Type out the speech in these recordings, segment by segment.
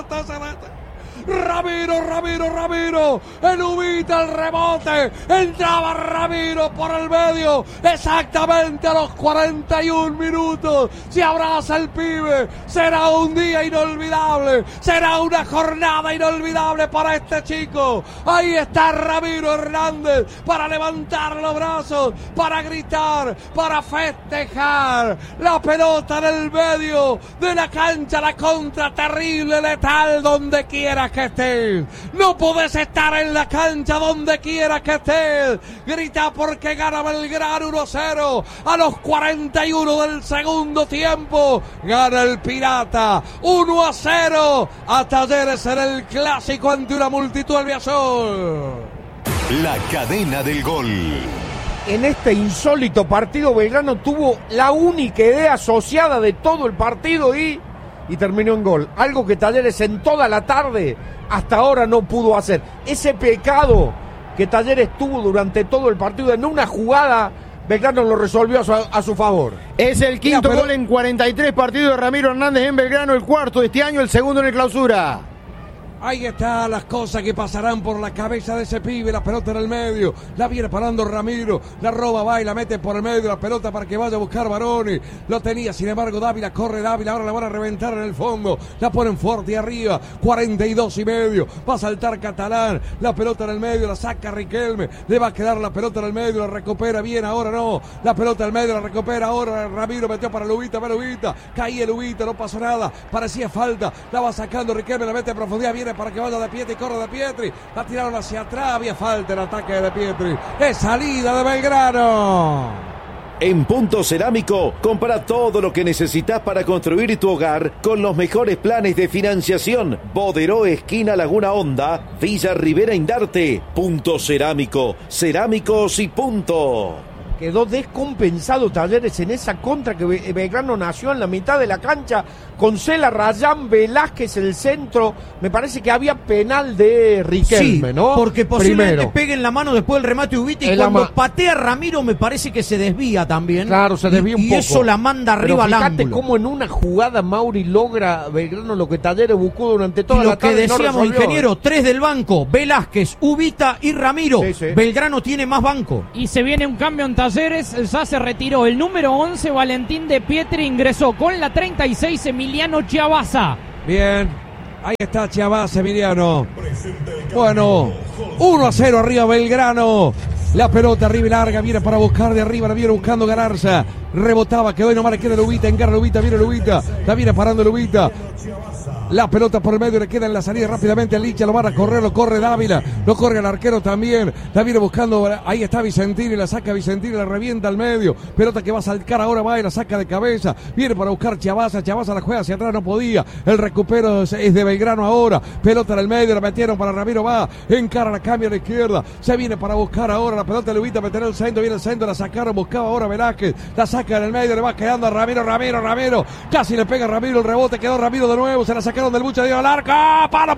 celeste. Ramiro, el Ubita, el rebote, entraba Ramiro por el medio, exactamente a los 41 minutos, se abraza el pibe, será un día inolvidable, será una jornada inolvidable para este chico. Ahí está Ramiro Hernández para levantar los brazos, para gritar, para festejar, la pelota en el medio de la cancha, la contra terrible, letal, donde quiera que estés, no podés estar en la cancha donde quiera que estés, grita porque gana Belgrano 1-0 a los 41 del segundo tiempo, gana el Pirata 1-0 a Talleres en el clásico ante una multitud albiazul. La cadena del gol. En este insólito partido Belgrano tuvo la única idea asociada de todo el partido y terminó en gol, algo que Talleres en toda la tarde hasta ahora no pudo hacer. Ese pecado que Talleres tuvo durante todo el partido en una jugada, Belgrano lo resolvió a su favor. Es el quinto gol en 43 partidos de Ramiro Hernández en Belgrano, el cuarto de este año, el segundo en el clausura. Ahí están las cosas que pasarán por la cabeza de ese pibe. La pelota en el medio, la viene parando Ramiro, la roba, va y la mete por el medio, la pelota para que vaya a buscar Baroni. Lo tenía, sin embargo, Dávila, corre Dávila, ahora la van a reventar en el fondo, la ponen fuerte arriba, 42 y medio, va a saltar Catalán, la pelota en el medio, la saca Riquelme, le va a quedar la pelota en el medio, la recupera bien, ahora no, la pelota en el medio, la recupera ahora, Ramiro metió para Lubita, caía Lubita, no pasó nada, parecía falta, la va sacando Riquelme, la mete a profundidad, viene para que vaya De Pietri, corre De Pietri, la tiraron hacia atrás, había falta en ataque de Pietri, es salida de Belgrano. En Punto Cerámico, compra todo lo que necesitas para construir tu hogar con los mejores planes de financiación. Boderó, esquina Laguna Honda, Villa Rivera Indarte. Punto Cerámico, cerámicos y punto. Quedó descompensado Talleres en esa contra que Belgrano nació en la mitad de la cancha con Cela, Rayán, Velázquez el centro. Me parece que había penal de Riquelme, sí, ¿no? Porque posiblemente pegue en la mano después del remate Ubita y cuando patea Ramiro me parece que se desvía también. Claro, se desvía un poco. Y eso la manda arriba al ángulo. Fíjate cómo en una jugada Mauri logra Belgrano lo que Talleres buscó durante toda la tarde. Lo que decíamos, no ingeniero, 3 del banco, Velázquez, Ubita y Ramiro. Sí, sí. Belgrano tiene más banco. Y se viene un cambio en Talleres, ya se retiró el número 11, Valentín De Pietri, ingresó con la 36, Emiliano Chiavaza. Bien, ahí está Chiavaza, Emiliano. Bueno, 1-0 arriba Belgrano. La pelota arriba y larga, viene para buscar de arriba, la viene buscando Galarza. Rebotaba, quedó y nomás le queda Lubita, encara Lubita, viene Lubita, la viene parando Lubita. La pelota por el medio, le queda en la salida rápidamente a Licha, lo van a correr, lo corre Dávila, lo corre el arquero también, la viene buscando, ahí está Vicentini, la saca Vicentini, la revienta al medio, pelota que va a saltar ahora, va y la saca de cabeza, viene para buscar Chiavaza la juega hacia atrás, no podía, el recupero es de Belgrano ahora, pelota en el medio, la metieron para Ramiro, va, encara, la cambia a la izquierda, se viene para buscar ahora, la pelota de Lubita, meter el centro, viene el centro, la sacaron, buscaba ahora Velázquez, la saca en el medio, le va quedando a Ramiro, casi le pega a Ramiro, el rebote, quedó Ramiro de nuevo, se la sacaron del bucha, dio al arco, palo,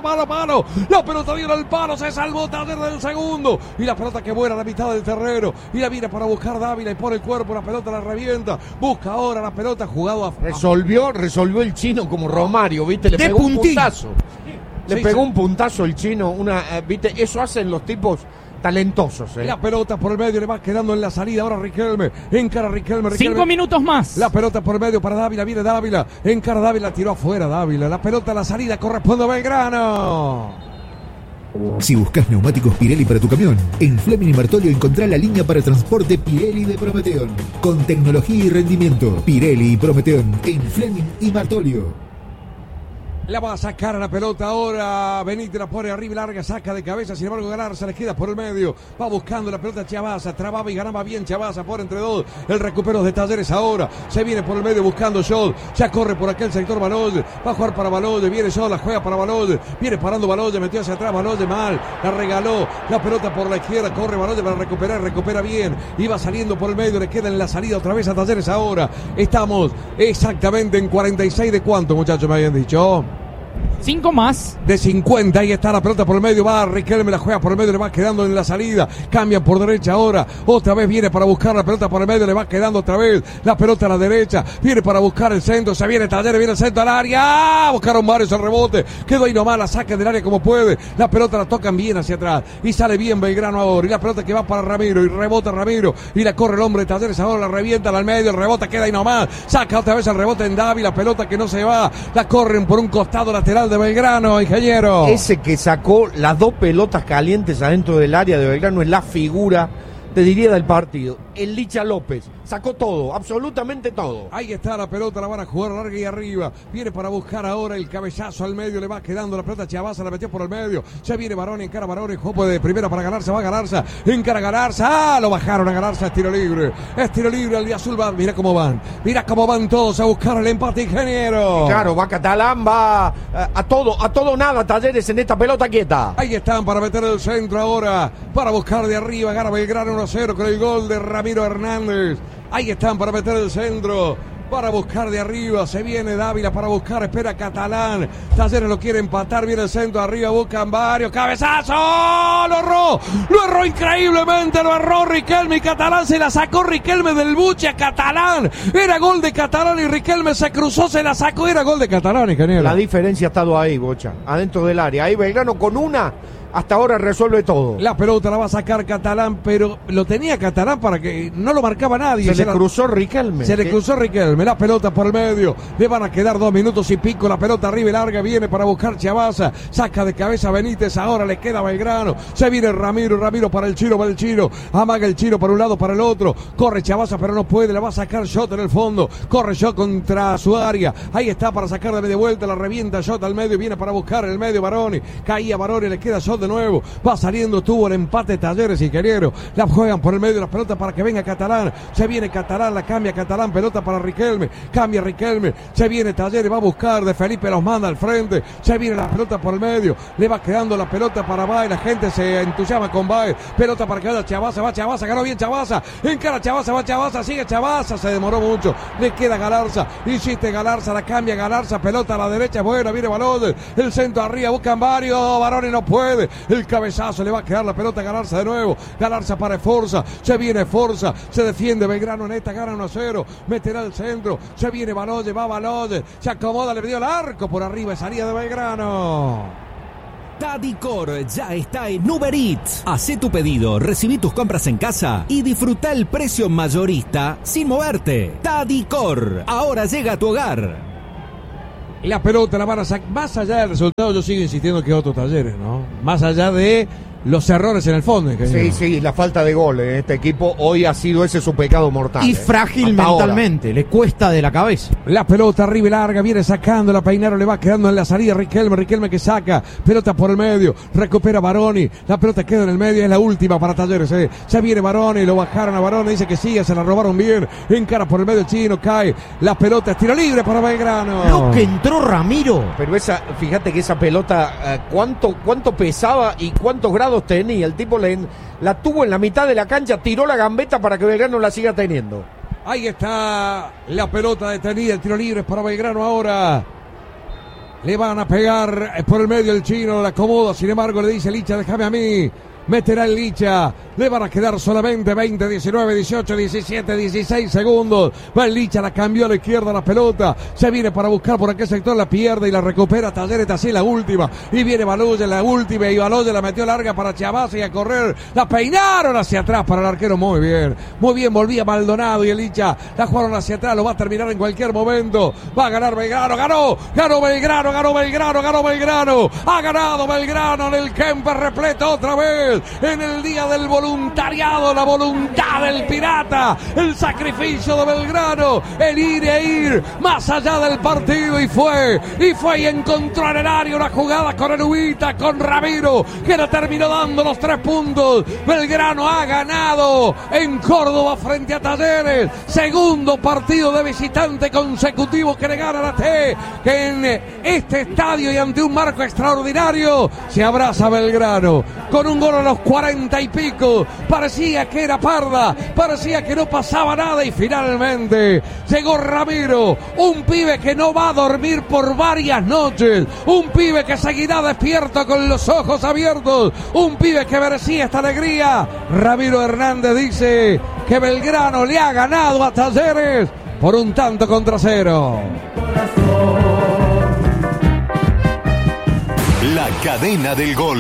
la pelota dio al palo, se salvó Talleres del segundo, y la pelota que vuela a la mitad del terreno, y la viene para buscar Dávila, y pone el cuerpo, la pelota la revienta, busca ahora la pelota, jugado a... Resolvió el chino como Romario, ¿viste? Le pegó un puntazo. Le pegó un puntazo el chino, ¿viste? Eso hacen los tipos talentosos, La pelota por el medio, le va quedando en la salida ahora Riquelme, encara Riquelme. 5 minutos más. La pelota por el medio para Dávila, viene Dávila, encara Dávila, tiró afuera Dávila, la pelota a la salida corresponde a Belgrano. Si buscas neumáticos Pirelli para tu camión, en Fleming y Martolio encontrá la línea para transporte Pirelli de Prometeon, con tecnología y rendimiento. Pirelli y Prometeon en Fleming y Martolio. La va a sacar a la pelota ahora. Benítez la pone arriba y larga, saca de cabeza. Sin embargo, Galarza le queda por el medio. Va buscando la pelota Chiavaza. Trababa y ganaba bien Chiavaza por entre dos. El recupero de Talleres ahora. Se viene por el medio buscando Scholl. Ya corre por aquel sector Baloye. Va a jugar para Baloye. Viene Scholl, la juega para Baloye. Viene parando Baloye. Metió hacia atrás Baloye mal. La regaló. La pelota por la izquierda. Corre Baloye para recuperar. Recupera bien. Iba saliendo por el medio. Le queda en la salida otra vez a Talleres ahora. Estamos exactamente en 46 de cuánto, muchachos, me habían dicho. 5 más. De 50, ahí está la pelota por el medio, va Riquelme, la juega por el medio, le va quedando en la salida, cambia por derecha ahora, otra vez viene para buscar la pelota por el medio, le va quedando otra vez la pelota a la derecha, viene para buscar el centro, se viene Talleres, viene el centro al área, buscaron varios el rebote, quedó ahí nomás, la saca del área como puede, la pelota la tocan bien hacia atrás, y sale bien Belgrano ahora, y la pelota que va para Ramiro, y rebota Ramiro, y la corre el hombre de Talleres, ahora la revienta al medio, el rebote queda ahí nomás, saca otra vez el rebote en Davi, la pelota que no se va, la corren por un costado lateral de Belgrano, ingeniero. Ese que sacó las 2 pelotas calientes adentro del área de Belgrano es la figura, te diría, del partido. El Licha López sacó todo, absolutamente todo. Ahí está la pelota, la van a jugar larga y arriba. Viene para buscar ahora el cabezazo al medio, le va quedando la pelota. Chavaza la metió por el medio. Ya viene Baroni, encara Baroni, juego de primera para ganarse, va a ganarse. Encara a ganarse. Lo bajaron a ganarse, es tiro libre. Es tiro libre, el de azul va. Mira cómo van todos a buscar el empate, ingeniero. Claro, va Catalán, va a todo nada Talleres en esta pelota quieta. Ahí están para meter el centro ahora, para buscar de arriba, gana Belgrano 1-0 con el gol de Ramiro Hernández. Ahí están para meter el centro, para buscar de arriba, se viene Dávila para buscar, espera Catalán, Talleres lo quiere empatar, viene el centro arriba, buscan varios, cabezazo, lo erró increíblemente, lo erró Riquelme y Catalán se la sacó Riquelme del buche a Catalán, era gol de Catalán y Riquelme se cruzó, se la sacó, era gol de Catalán, ingeniero. La diferencia ha estado ahí, Bocha, adentro del área, ahí Belgrano con una, hasta ahora resuelve todo. La pelota la va a sacar Catalán, pero lo tenía Catalán para que no lo marcaba nadie. Se le cruzó Riquelme. Se le cruzó Riquelme, la pelota por el medio. Le van a quedar 2 minutos y pico. La pelota arriba y larga, viene para buscar Chavaza. Saca de cabeza Benítez, ahora le queda Belgrano. Se viene Ramiro para el Chino, va el Chino. Amaga el Chino para un lado, para el otro. Corre Chavaza, pero no puede. La va a sacar Shot en el fondo. Corre Shot contra su área. Ahí está para sacar de media vuelta. La revienta Shot al medio. Viene para buscar en el medio Baroni. Caía Baroni, le queda Shot de nuevo, va saliendo, tuvo el empate Talleres, ingeniero, la juegan por el medio de las pelotas para que venga Catalán, se viene Catalán, la cambia Catalán, pelota para Riquelme, cambia Riquelme, se viene Talleres, va a buscar de Felipe, los manda al frente, se viene la pelota por el medio, le va quedando la pelota para Baez, la gente se entusiasma con Baez, pelota para que vaya Chavaza, va Chavaza, ganó bien Chavaza, encara Chavaza, va Chavaza, sigue Chavaza, se demoró mucho, le queda Galarza, insiste Galarza, la cambia Galarza, pelota a la derecha, buena, viene Balón, el centro arriba, buscan varios, Baroni no puede, el cabezazo, le va a quedar la pelota a Galarza de nuevo, Galarza para Forza, se viene Forza, se defiende Belgrano en esta, gana 1-0, meterá el centro, se viene Baloye, va Baloye, se acomoda, le dio el arco por arriba, salida de Belgrano. Tadicor ya está en Uber Eats. Hacé tu pedido, recibí tus compras en casa y disfruta el precio mayorista sin moverte. Tadicor, ahora llega a tu hogar. La pelota la van a sacar. Más allá del resultado, yo sigo insistiendo que otros Talleres, ¿no? Más allá de los errores en el fondo. Sí, la falta de goles en este equipo hoy ha sido ese su pecado mortal. Y frágil mentalmente, ahora le cuesta de la cabeza. La pelota arriba y larga, viene sacando, la Peinaro le va quedando en la salida Riquelme que saca, pelota por el medio, recupera Baroni, la pelota queda en el medio, es la última para Talleres, ya viene Baroni, lo bajaron a Baroni, dice que sigue, se la robaron bien, encara por el medio Chino, cae, la pelota es tiro libre para Belgrano. Lo que entró Ramiro. Pero fíjate que esa pelota, cuánto pesaba y cuántos grados tenía, el tipo la tuvo en la mitad de la cancha, tiró la gambeta para que Belgrano la siga teniendo. Ahí está la pelota detenida, el tiro libre para Belgrano ahora. Le van a pegar por el medio el Chino, la acomoda, sin embargo le dice Licha, déjame a mí. Meterá el Licha, le van a quedar solamente 20, 19, 18, 17, 16 segundos. Va el Licha, la cambió a la izquierda la pelota, se viene para buscar por aquel sector, la pierde y la recupera Talleres, así la última, y viene Baloye, la última, y Baloye la metió larga para Chavaza y a correr, la peinaron hacia atrás para el arquero, muy bien, volvía Maldonado y el Licha, la jugaron hacia atrás, lo va a terminar en cualquier momento, va a ganar Belgrano, ganó Belgrano, ha ganado Belgrano en el Kemper repleto otra vez. En el día del voluntariado, la voluntad del pirata, el sacrificio de Belgrano, el ir más allá del partido y fue y encontró en el área una jugada con Erubita, con Ramiro, que le terminó dando los 3 puntos. Belgrano ha ganado en Córdoba frente a Talleres, segundo partido de visitante consecutivo que le gana la T, que en este estadio y ante un marco extraordinario se abraza Belgrano con un gol a los 40 y pico abierto. Parecía que era parda, parecía que no pasaba nada y finalmente llegó Ramiro, un pibe que no va a dormir por varias noches, un pibe que seguirá despierto con los ojos abiertos, un pibe que merecía esta alegría. Ramiro Hernández dice que Belgrano le ha ganado a Talleres por 1-0. La cadena del gol.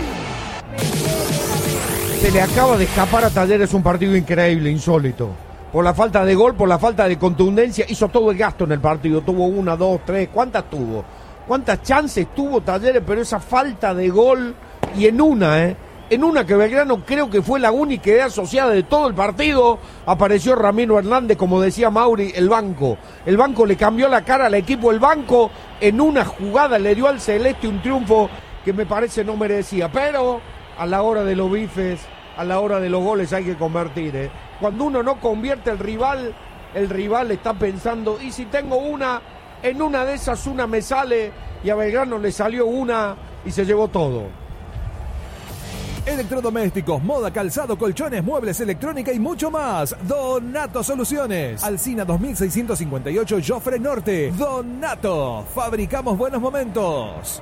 Se le acaba de escapar a Talleres un partido increíble, insólito. Por la falta de gol, por la falta de contundencia, hizo todo el gasto en el partido. Tuvo 1, 2, 3, ¿cuántas tuvo? ¿Cuántas chances tuvo Talleres? Pero esa falta de gol, y en una que Belgrano creo que fue la única idea asociada de todo el partido, apareció Ramiro Hernández, como decía Mauri, el banco. El banco le cambió la cara al equipo, el banco en una jugada le dio al Celeste un triunfo que me parece no merecía, pero a la hora de los bifes, a la hora de los goles hay que convertir. Cuando uno no convierte el rival está pensando, y si tengo una, en una de esas una me sale, y a Belgrano le salió una y se llevó todo. Electrodomésticos, moda, calzado, colchones, muebles, electrónica y mucho más. Donato Soluciones. Alsina 2658, Jofre Norte. Donato. Fabricamos buenos momentos.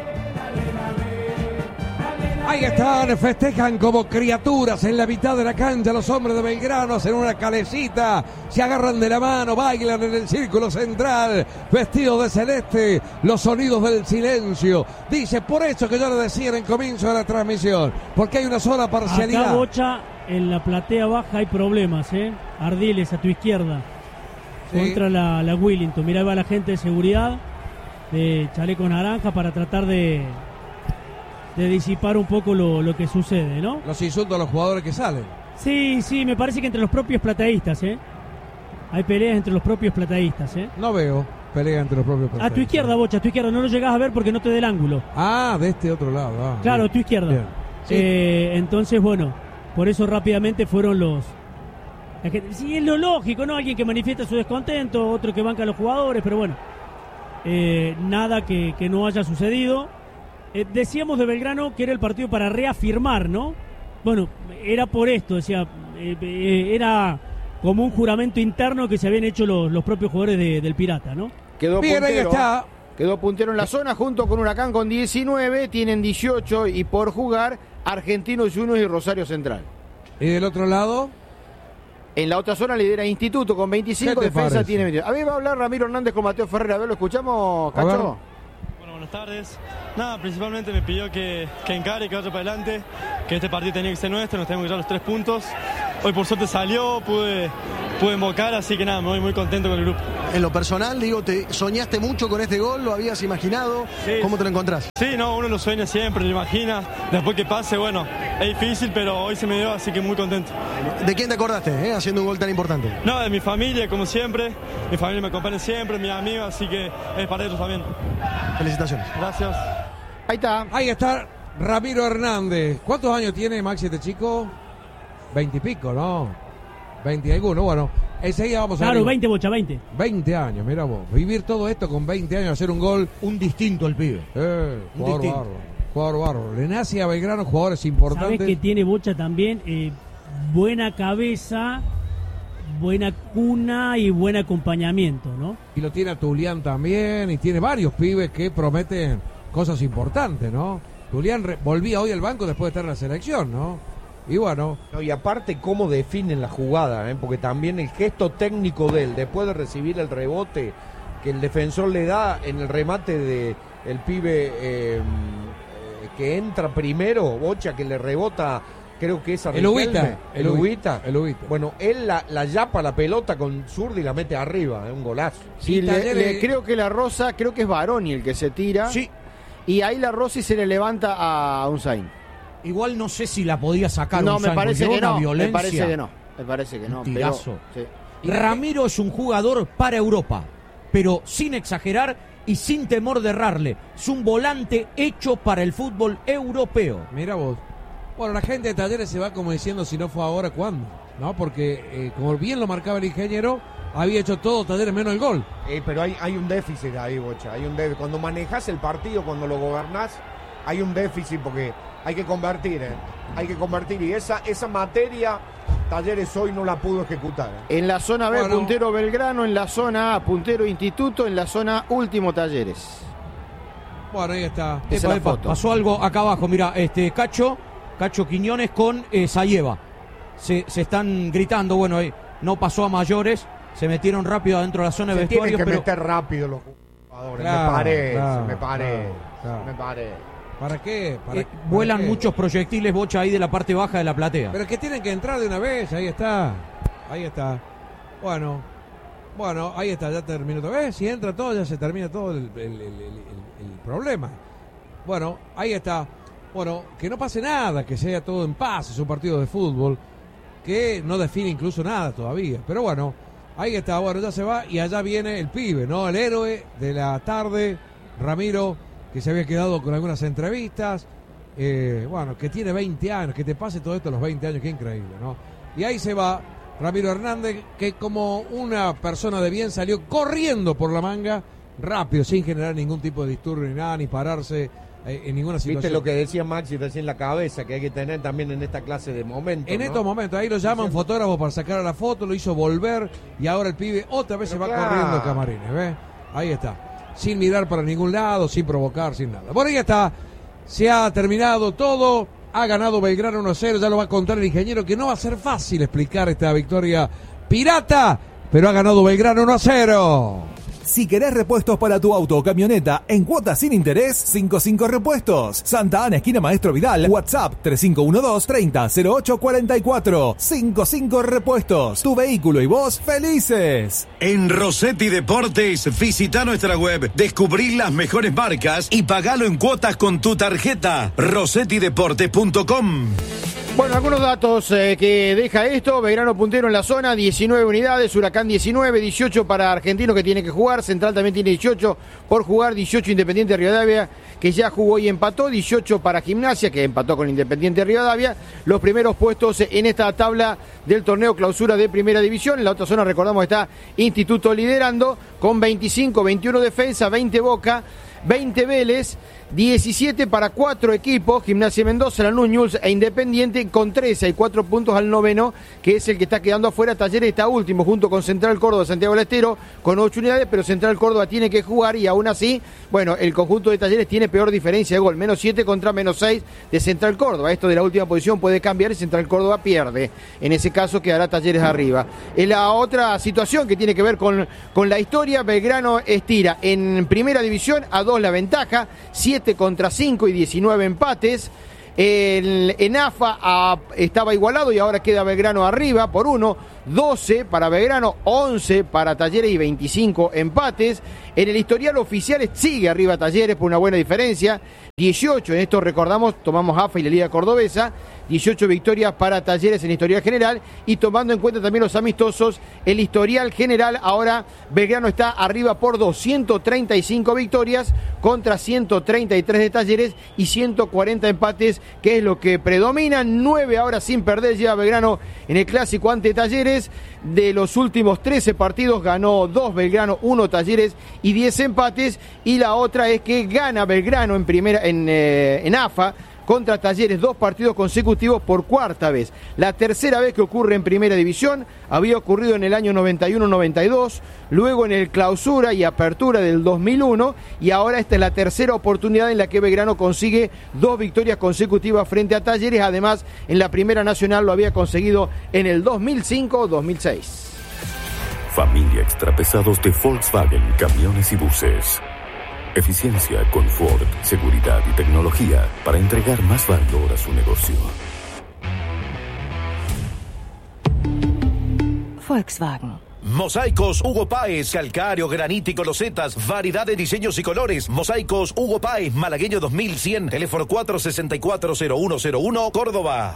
Ahí están, festejan como criaturas en la mitad de la cancha los hombres de Belgrano, hacen una calecita, se agarran de la mano, bailan en el círculo central, vestidos de celeste, los sonidos del silencio. Dice, por eso que yo le decía en el comienzo de la transmisión, porque hay una sola parcialidad. Acá, Bocha, en la platea baja hay problemas, Ardiles a tu izquierda, sí. Contra la Willington. Mirá, va la gente de seguridad, de chaleco naranja, para tratar de disipar un poco lo que sucede, ¿no? Los insultos a los jugadores que salen. Sí, me parece que entre los propios plateístas, hay peleas entre los propios plateístas, No veo pelea entre los propios plateístas. A tu izquierda, Bocha, a tu izquierda, no lo llegás a ver porque no te da el ángulo. Ah, de este otro lado. Claro, a tu izquierda. Sí. Entonces, bueno, por eso rápidamente fueron los... Sí, es lo lógico, ¿no? Alguien que manifiesta su descontento, otro que banca a los jugadores, pero bueno, nada que no haya sucedido. Decíamos de Belgrano que era el partido para reafirmar, ¿no? Bueno, era por esto, decía, era como un juramento interno que se habían hecho los propios jugadores del Pirata, ¿no? Quedó bien, puntero, ahí está. Quedó puntero en la zona junto con Huracán con 19, tienen 18 y por jugar Argentinos Juniors y Rosario Central. ¿Y del otro lado? En la otra zona lidera Instituto con 25, Defensa parece? Tiene 22. A ver, va a hablar Ramiro Hernández con Mateo Ferreira. A ver, ¿lo escuchamos, Cacho? Buenas tardes. Nada, principalmente me pidió que encare, que vaya para adelante, que este partido tenía que ser nuestro, nos tenemos que llevar los 3 puntos. Hoy por suerte salió, pude invocar, así que nada, me voy muy contento con el grupo. En lo personal, digo, ¿te soñaste mucho con este gol? ¿Lo habías imaginado? Sí. ¿Cómo te lo encontrás? Sí, no, uno lo sueña siempre, lo imagina. Después que pase, bueno, es difícil, pero hoy se me dio, así que muy contento. ¿De quién te acordaste, haciendo un gol tan importante? No, de mi familia, como siempre. Mi familia me acompaña siempre, mis amigos, así que es para ellos también. Felicitaciones. Gracias. Ahí está Ramiro Hernández. ¿Cuántos años tiene Maxi este chico? 20 y pico, ¿no? 20 y alguno, bueno. Enseguida vamos a ver. Claro, 20, Bocha, 20. 20 años, mira vos. Vivir todo esto con 20 años, hacer un gol. Un distinto el pibe. Jugador bárbaro. Le nace a Belgrano jugadores importantes. Sabés que tiene, Bocha, también buena cabeza, buena cuna y buen acompañamiento, ¿no? Y lo tiene a Tulián también, y tiene varios pibes que prometen cosas importantes, ¿no? Tulián volvía hoy al banco después de estar en la selección, ¿no? Y bueno. No, y aparte cómo definen la jugada, porque también el gesto técnico de él, después de recibir el rebote que el defensor le da en el remate de el pibe que entra primero, Bocha, que le rebota, creo que es a el Ubita. Bueno, él la yapa la pelota con zurda y la mete arriba, un golazo. Sí, creo que la rosa, creo que es Baroni el que se tira. Sí. Y ahí la rosa y se le levanta a Unzain. Igual no sé si la podía sacar. No, me parece que no. Violencia. Me parece que no. Un tirazo. Pero, sí. Ramiro es un jugador para Europa, pero sin exagerar y sin temor de errarle. Es un volante hecho para el fútbol europeo. Mira vos. Bueno, la gente de Talleres se va como diciendo, si no fue ahora, ¿cuándo? ¿No? Porque, como bien lo marcaba el ingeniero, había hecho todo Talleres menos el gol. Pero hay un déficit ahí, Bocha. Hay un déficit. Cuando manejás el partido, cuando lo gobernás, hay un déficit porque hay que convertir, hay que convertir, y esa materia Talleres hoy no la pudo ejecutar. En la zona B, Bueno. puntero Belgrano, en la zona A, puntero Instituto, en la zona último Talleres. Bueno, ahí está. Esa es la foto. Pasó algo acá abajo, mira, Cacho Quiñones con Sayeva. Se están gritando, bueno, no pasó a mayores, se metieron rápido adentro de la zona de Se tienen vestuarios, que pero meter rápido los jugadores, Claro, me parece. ¿Para qué? vuelan qué? muchos proyectiles, Bocha, ahí de la parte baja de la platea. Pero que tienen que entrar de una vez, ahí está. Bueno, ahí está, ya terminó otra vez. Si entra todo, ya se termina todo el problema. Bueno, ahí está. Bueno, que no pase nada, que sea todo en paz, es un partido de fútbol que no define incluso nada todavía. Pero bueno, ahí está, bueno, ya se va y allá viene el pibe, ¿no? El héroe de la tarde, Ramiro, que se había quedado con algunas entrevistas. Bueno, que tiene 20 años, que te pase todo esto a los 20 años, qué increíble, ¿no? Y ahí se va Ramiro Hernández, que como una persona de bien salió corriendo por la manga, rápido, sin generar ningún tipo de disturbio ni nada, ni pararse en ninguna situación. Viste lo que decía Maxi recién en la cabeza, que hay que tener también en esta clase de momentos. En estos momentos, ahí lo llaman fotógrafo para sacar la foto, lo hizo volver y ahora el pibe otra vez se va corriendo a camarines, ¿ves? Ahí está. Sin mirar para ningún lado, sin provocar, sin nada. Bueno, ahí está. Se ha terminado todo. Ha ganado Belgrano 1-0. Ya lo va a contar el ingeniero, que no va a ser fácil explicar esta victoria pirata, pero ha ganado Belgrano 1-0. Si querés repuestos para tu auto o camioneta en cuotas sin interés, 55 Repuestos. Santa Ana, esquina Maestro Vidal. WhatsApp 3512-300844. 55 Repuestos. Tu vehículo y vos felices. En Rossetti Deportes, visita nuestra web, descubrí las mejores marcas y pagalo en cuotas con tu tarjeta. rossettideportes.com. Bueno, algunos datos que deja esto. Belgrano puntero en la zona, 19 unidades, Huracán 19, 18 para Argentino que tiene que jugar, Central también tiene 18 por jugar, 18 Independiente Rivadavia que ya jugó y empató, 18 para Gimnasia que empató con Independiente Rivadavia. Los primeros puestos en esta tabla del torneo clausura de Primera División. En la otra zona, recordamos, está Instituto liderando con 25, 21 Defensa, 20 Boca, 20 Vélez, 17 para 4 equipos, Gimnasia Mendoza, Lanús, Newell's e Independiente, con 13 y 4 puntos al noveno, que es el que está quedando afuera. Talleres está último junto con Central Córdoba, Santiago del Estero, con 8 unidades, pero Central Córdoba tiene que jugar y aún así, bueno, el conjunto de Talleres tiene peor diferencia de gol, menos 7 contra menos 6 de Central Córdoba. Esto de la última posición puede cambiar y Central Córdoba pierde. En ese caso quedará Talleres arriba. En la otra situación que tiene que ver con la historia, Belgrano estira en Primera División a 2 la ventaja, 7 contra 5 y 19 empates. En AFA estaba igualado y ahora queda Belgrano arriba por 1, 12 para Belgrano, 11 para Talleres y 25 empates. En el historial oficial sigue arriba Talleres por una buena diferencia, 18, en esto recordamos, tomamos AFA y la Liga Cordobesa, 18 victorias para Talleres en el historial general, y tomando en cuenta también los amistosos, el historial general, ahora Belgrano está arriba por 235 victorias contra 133 de Talleres y 140 empates, que es lo que predomina. 9 ahora sin perder lleva Belgrano en el clásico ante Talleres. De los últimos 13 partidos ganó 2 Belgrano, 1 Talleres y 10 empates. Y la otra es que gana Belgrano en AFA contra Talleres 2 partidos consecutivos por cuarta vez. La tercera vez que ocurre en Primera División, había ocurrido en el año 91-92, luego en el clausura y apertura del 2001, y ahora esta es la tercera oportunidad en la que Belgrano consigue 2 victorias consecutivas frente a Talleres. Además, en la Primera Nacional lo había conseguido en el 2005-2006. Familia Extrapesados de Volkswagen Camiones y Buses. Eficiencia, confort, seguridad y tecnología para entregar más valor a su negocio. Volkswagen. Mosaicos Hugo Páez, calcáreo, granítico, losetas, variedad de diseños y colores. Mosaicos Hugo Páez, Malagueño 2100, teléfono 464-0101, Córdoba.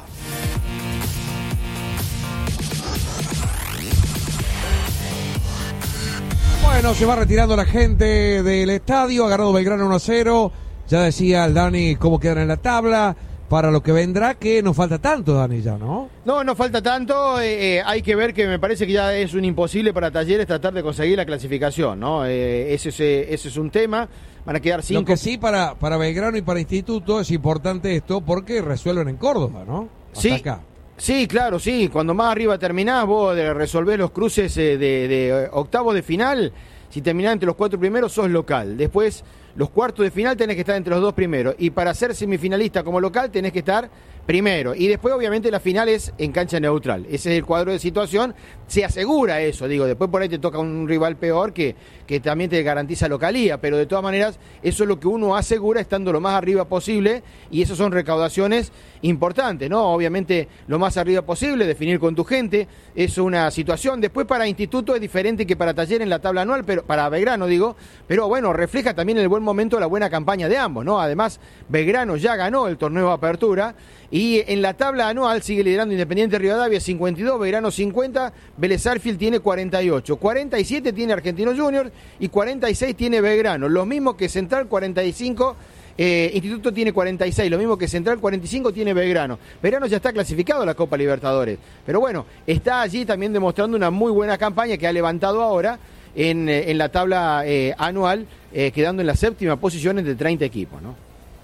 Bueno, se va retirando la gente del estadio. Ha ganado Belgrano 1-0. Ya decía el Dani cómo quedan en la tabla. para lo que vendrá, que no falta tanto, Dani, ya, ¿no? No falta tanto. Hay que ver que me parece que ya es un imposible para Talleres tratar de conseguir la clasificación, ¿no? Ese es un tema. Van a quedar 5. Lo que sí, para Belgrano y para Instituto es importante esto porque resuelven en Córdoba, ¿no? Hasta acá. Sí, claro, sí. Cuando más arriba terminás, vos resolvés los cruces de octavos de final. Si terminás entre los 4 primeros, sos local. Después, los cuartos de final tenés que estar entre los 2 primeros. Y para ser semifinalista como local, tenés que estar primero. Y después, obviamente, la final es en cancha neutral. Ese es el cuadro de situación. Se asegura eso, digo. Después por ahí te toca un rival peor que también te garantiza localía. Pero de todas maneras, eso es lo que uno asegura estando lo más arriba posible. Y eso son recaudaciones importantes, ¿no? Obviamente, lo más arriba posible, definir con tu gente. Es una situación. Después, para Instituto es diferente que para Talleres en la tabla anual, pero para Belgrano, digo. Pero bueno, refleja también el buen momento, la buena campaña de ambos, ¿no? Además, Belgrano ya ganó el torneo de apertura. Y en la tabla anual sigue liderando Independiente Rivadavia 52, Belgrano 50, Vélez Sarsfield tiene 48, 47 tiene Argentinos Juniors y 46 tiene Belgrano, lo mismo que Central 45, Instituto tiene 46, lo mismo que Central 45 tiene Belgrano. Belgrano ya está clasificado a la Copa Libertadores, pero bueno, está allí también demostrando una muy buena campaña que ha levantado ahora en la tabla anual, quedando en la 7ª posición entre 30 equipos, ¿no?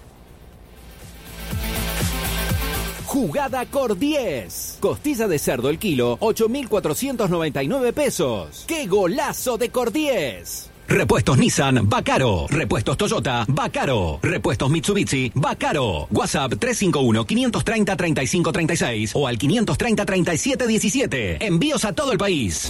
Jugada Cor 10. Costilla de cerdo el kilo, 8.499 pesos. ¡Qué golazo de Cor 10! Repuestos Nissan, Bacaro. Repuestos Toyota, Bacaro. Repuestos Mitsubishi, Bacaro. WhatsApp 351-530-3536 o al 530-3717. Envíos a todo el país.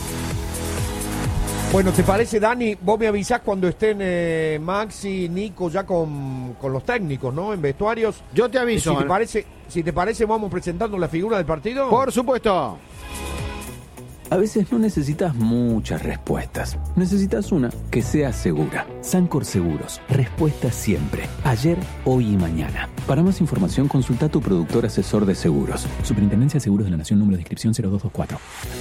Bueno, ¿te parece, Dani? Vos me avisás cuando estén Max y Nico ya con los técnicos, ¿no? En vestuarios. Yo te aviso. Si te parece, vamos presentando la figura del partido. Por supuesto. A veces no necesitas muchas respuestas. Necesitas una que sea segura. Sancor Seguros. Respuesta siempre. Ayer, hoy y mañana. Para más información, consulta a tu productor asesor de seguros. Superintendencia de Seguros de la Nación, número de inscripción 0224.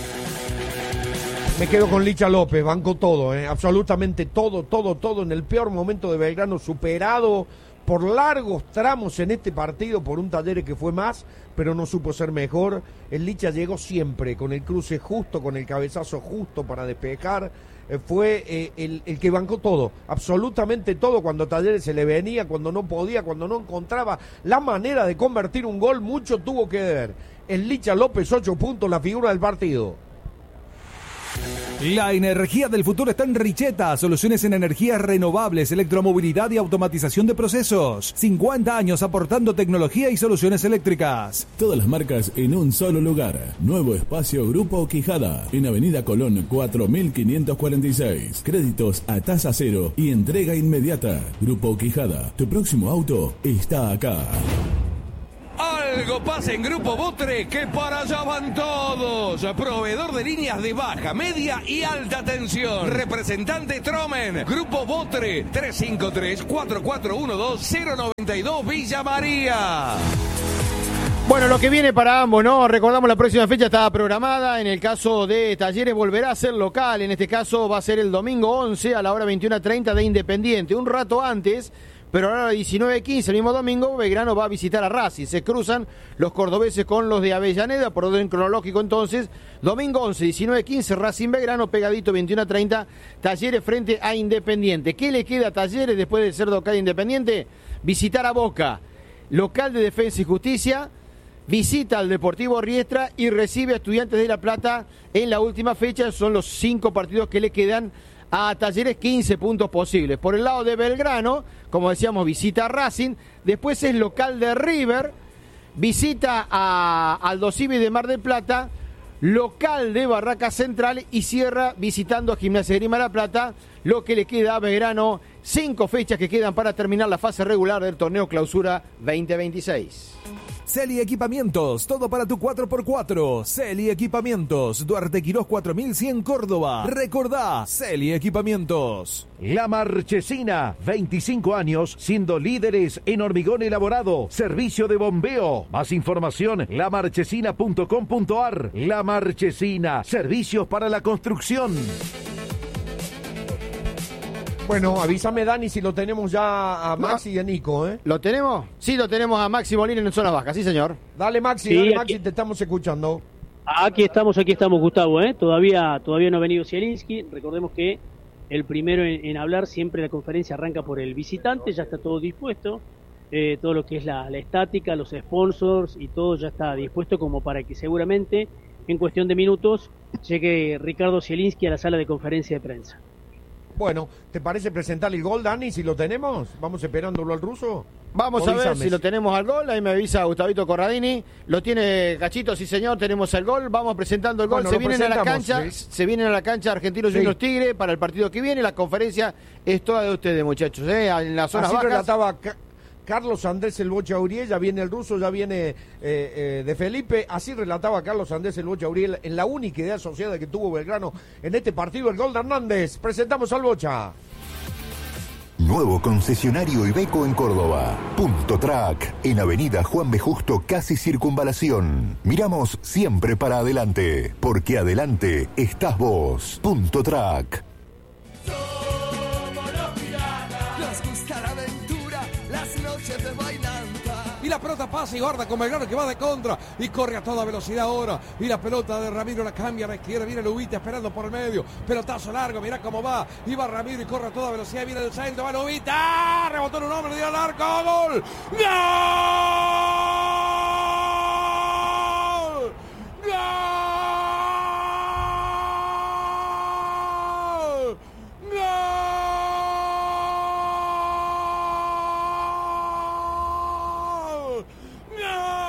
Me quedo con Licha López, banco todo, absolutamente todo, en el peor momento de Belgrano, superado por largos tramos en este partido por un Talleres que fue más, pero no supo ser mejor. El Licha llegó siempre con el cruce justo, con el cabezazo justo para despejar. Fue el que bancó todo, absolutamente todo, cuando Talleres se le venía, cuando no podía, cuando no encontraba la manera de convertir un gol, mucho tuvo que ver. El Licha López, 8 puntos, la figura del partido. La energía del futuro está en Richeta, soluciones en energías renovables, electromovilidad y automatización de procesos. 50 años aportando tecnología y soluciones eléctricas. Todas las marcas en un solo lugar. Nuevo espacio Grupo Quijada, en Avenida Colón 4546. Créditos a tasa cero y entrega inmediata. Grupo Quijada, tu próximo auto está acá. Algo pasa en Grupo Botre, que para allá van todos. Proveedor de líneas de baja, media y alta tensión. Representante Tromen. Grupo Botre, 353-4412-092 Villa María. Bueno, lo que viene para ambos, ¿no? Recordamos, la próxima fecha estaba programada. En el caso de Talleres volverá a ser local. En este caso va a ser el domingo 11 a la hora 21:30 de Independiente. Un rato antes, pero ahora a las 19:15, el mismo domingo, Belgrano va a visitar a Racing. Se cruzan los cordobeses con los de Avellaneda, por orden cronológico entonces. Domingo 11, 19:15, Racing Belgrano, pegadito 21:30, Talleres frente a Independiente. ¿Qué le queda a Talleres después de ser local de Independiente? Visitar a Boca, local de Defensa y Justicia, visita al Deportivo Riestra y recibe a Estudiantes de La Plata en la última fecha. Son los 5 partidos que le quedan a Talleres, 15 puntos posibles. Por el lado de Belgrano, como decíamos, visita a Racing, después es local de River, visita a Aldo Civi de Mar del Plata, local de Barraca Central y cierra visitando a Gimnasia de Grima de La Plata. Lo que le queda a Belgrano, 5 fechas que quedan para terminar la fase regular del torneo Clausura 2026. Celi Equipamientos, todo para tu 4x4. Celi Equipamientos, Duarte Quirós 4100 Córdoba. Recordá, Celi Equipamientos. La Marchesina, 25 años siendo líderes en hormigón elaborado, servicio de bombeo. Más información, lamarchesina.com.ar. La Marchesina, servicios para la construcción. Bueno, avísame, Dani, si lo tenemos ya a Maxi y a Nico, ¿eh? ¿Lo tenemos? Sí, lo tenemos a Maxi Molina en zona baja, sí, señor. Dale, Maxi, Sí, Maxi, te estamos escuchando. Aquí estamos, Gustavo, ¿eh? Todavía no ha venido Zielinski. Recordemos que el primero en hablar, siempre la conferencia arranca por el visitante, ya está todo dispuesto. Todo lo que es la estática, los sponsors y todo ya está dispuesto como para que seguramente en cuestión de minutos llegue Ricardo Zielinski a la sala de conferencia de prensa. Bueno, ¿te parece presentar el gol, Dani, si lo tenemos? ¿Vamos esperándolo al ruso? Vamos a ver si lo tenemos al gol. Ahí me avisa Gustavito Corradini. Lo tiene Cachito, sí señor, tenemos el gol. Vamos presentando el gol. Bueno, se vienen a la cancha Argentinos Sí. Juniors Tigre para el partido que viene. La conferencia es toda de ustedes, muchachos. En las zonas Así bajas. relataba Carlos Andrés el Bocha Uriel, ya viene el ruso, ya viene de Felipe. Así relataba Carlos Andrés el Bocha Uriel en la única idea asociada que tuvo Belgrano en este partido, el gol de Hernández. Presentamos al Bocha. Nuevo concesionario Iveco en Córdoba. Punto Track, en Avenida Juan B. Justo, casi Circunvalación. Miramos siempre para adelante, porque adelante estás vos. Punto Track. Nos gusta la aventura, las noches de bailanta. Y la pelota pasa y guarda con Belgrano que va de contra y corre a toda velocidad ahora. Y la pelota de Ramiro la cambia a la izquierda. Viene Lubita esperando por el medio. Pelotazo largo, mirá cómo va. Y va Ramiro y corre a toda velocidad. Viene el centro, va Lubita. ¡Ah! Rebotó en un hombre, dio al arco. ¡Gol! ¡Gol!